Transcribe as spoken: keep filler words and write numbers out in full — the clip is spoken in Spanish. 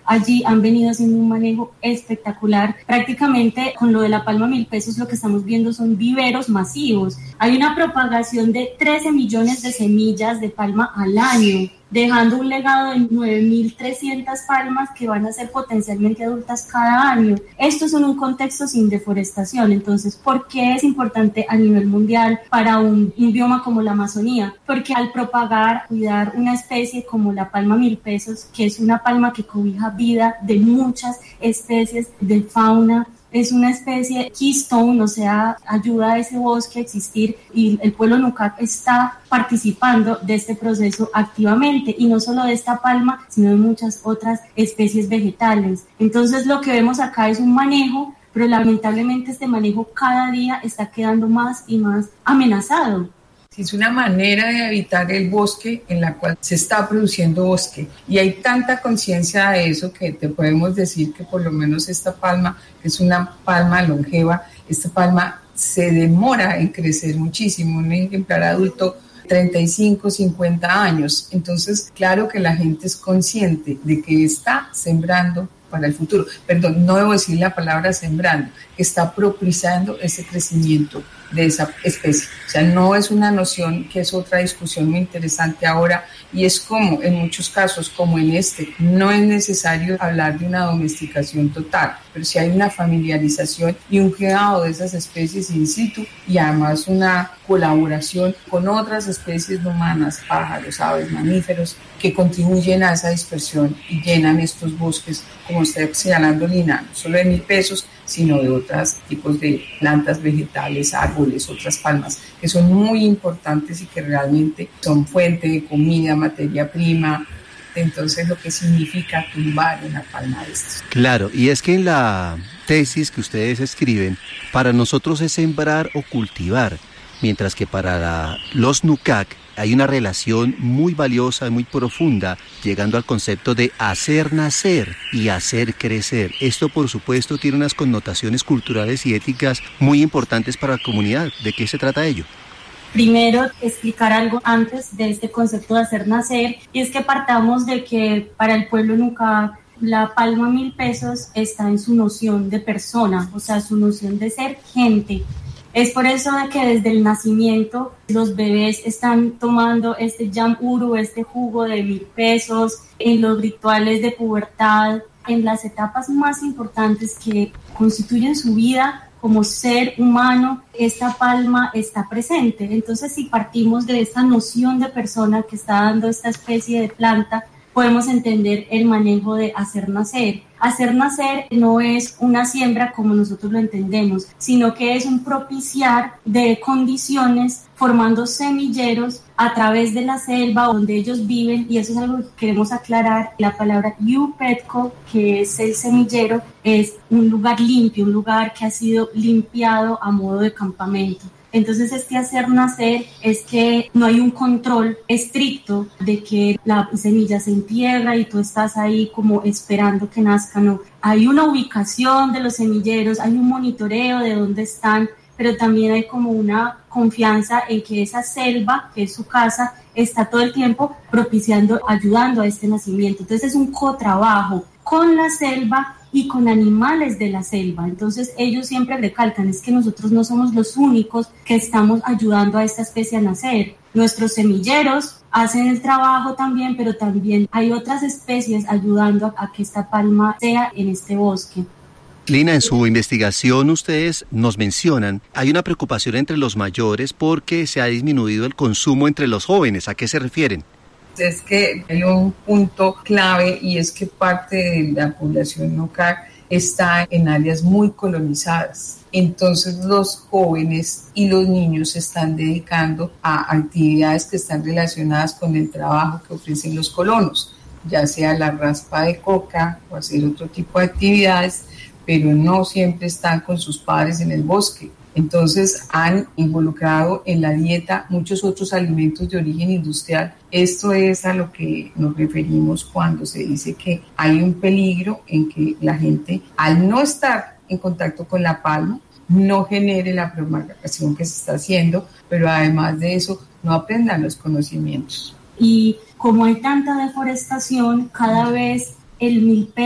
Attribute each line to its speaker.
Speaker 1: allí han venido haciendo un manejo espectacular. Prácticamente con lo de la palma mil pesos lo que estamos viendo son viveros masivos. Hay una propagación de trece millones de semillas de palma al año, dejando un legado de nueve mil trescientas palmas que van a ser potencialmente adultas cada año. Esto es en un contexto sin deforestación. Entonces, ¿por qué es importante a nivel mundial para un, un bioma como la Amazonía? Porque al propagar, cuidar una especie como la palma mil pesos, que es una palma que cobija vida de muchas especies de fauna, es una especie keystone, o sea, ayuda a ese bosque a existir, y el pueblo Nukak está participando de este proceso activamente, y no solo de esta palma, sino de muchas otras especies vegetales. Entonces lo que vemos acá es un manejo, pero lamentablemente este manejo cada día está quedando más y más amenazado.
Speaker 2: Es una manera de habitar el bosque en la cual se está produciendo bosque, y hay tanta conciencia de eso que te podemos decir que por lo menos esta palma, que es una palma longeva, esta palma se demora en crecer muchísimo, un ejemplar adulto treinta y cinco, cincuenta años. Entonces, claro que la gente es consciente de que está sembrando para el futuro. Perdón, no debo decir la palabra sembrando, que está propiciando ese crecimiento de esa especie. O sea, no es una noción, que es otra discusión muy interesante ahora, y es como en muchos casos, como en este, no es necesario hablar de una domesticación total, pero sí hay una familiarización y un cuidado de esas especies in situ, y además una colaboración con otras especies humanas, pájaros, aves, mamíferos, que contribuyen a esa dispersión y llenan estos bosques, como está señalando Lina, no solo de mil pesos, sino de otros tipos de plantas, vegetales, árboles, otras palmas, que son muy importantes y que realmente son fuente de comida, materia prima. Entonces, lo que significa tumbar una palma de estos.
Speaker 3: Claro, y es que en la tesis que ustedes escriben, para nosotros es sembrar o cultivar, mientras que para la, los Nukak hay una relación muy valiosa, muy profunda, llegando al concepto de hacer nacer y hacer crecer. Esto, por supuesto, tiene unas connotaciones culturales y éticas muy importantes para la comunidad. ¿De qué se trata ello?
Speaker 1: Primero, explicar algo antes de este concepto de hacer nacer, y es que partamos de que para el pueblo Nukak la palma mil pesos está en su noción de persona, o sea, su noción de ser gente. Es por eso de que desde el nacimiento los bebés están tomando este yam uru, este jugo de mil pesos, en los rituales de pubertad, en las etapas más importantes que constituyen su vida como ser humano, esta palma está presente. Entonces, si partimos de esta noción de persona que está dando esta especie de planta, podemos entender el manejo de hacer nacer. Hacer nacer no es una siembra como nosotros lo entendemos, sino que es un propiciar de condiciones formando semilleros a través de la selva donde ellos viven, y eso es algo que queremos aclarar. La palabra Yupetco, que es el semillero, es un lugar limpio, un lugar que ha sido limpiado a modo de campamento. Entonces, este hacer nacer es que no hay un control estricto de que la semilla se entierra y tú estás ahí como esperando que nazca, no. Hay una ubicación de los semilleros, hay un monitoreo de dónde están, pero también hay como una confianza en que esa selva, que es su casa, está todo el tiempo propiciando, ayudando a este nacimiento. Entonces, es un cotrabajo con la selva y con animales de la selva. Entonces ellos siempre recalcan, es que nosotros no somos los únicos que estamos ayudando a esta especie a nacer. Nuestros semilleros hacen el trabajo también, pero también hay otras especies ayudando a, a que esta palma sea en este bosque.
Speaker 3: Lina, en su investigación ustedes nos mencionan, hay una preocupación entre los mayores porque se ha disminuido el consumo entre los jóvenes. ¿A qué se refieren?
Speaker 2: Es que hay un punto clave, y es que parte de la población Nukak está en áreas muy colonizadas. Entonces los jóvenes y los niños se están dedicando a actividades que están relacionadas con el trabajo que ofrecen los colonos, ya sea la raspa de coca o hacer otro tipo de actividades, pero no siempre están con sus padres en el bosque. Entonces han involucrado en la dieta muchos otros alimentos de origen industrial. Esto es a lo que nos referimos cuando se dice que hay un peligro en que la gente, al no estar en contacto con la palma, no genere la propagación que se está haciendo, pero además de eso no aprendan los conocimientos.
Speaker 1: Y como hay tanta deforestación, cada vez el mil